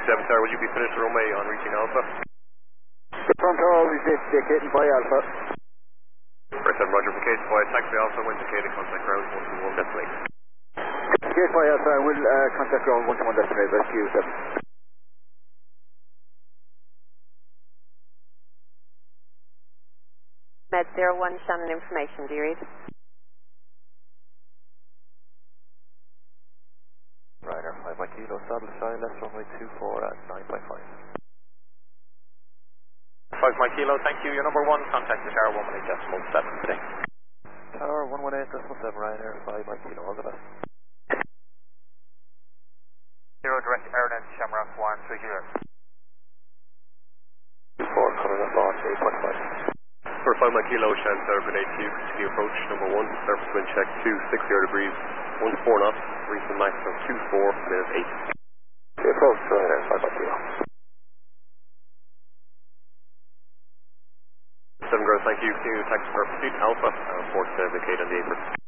7 Tower, will you be finished runway on reaching Alpha? The front tower will be vacated by Alpha. First 7 Roger, vacated by taxi Alpha, when vacated, contact ground 121 destination. Vacated by Alpha, and we'll contact ground 121 destination, rescue 7. Med 01, Shannon information, do you read? Ryder 5 by kilo, saddle side, left runway 24 at 9.5. 5 my kilo, thank you. Your number 1, contact the tower 118.7 today. Tower 118.7, Ryder 5 by kilo, all the best. 0 direct Airnet, Shamrock 130. 4, coming up launch 8.5. For 5 my kilo, Shannon Tower, grenade 2, continue approach number 1, surface wind check 260 degrees, 14 knots, recent max of 24, minute 8. Approach, Ryder 5 by kilo. 7 ground, thank you. Continue taxi for pursuit Alpha, report vacate on the apron.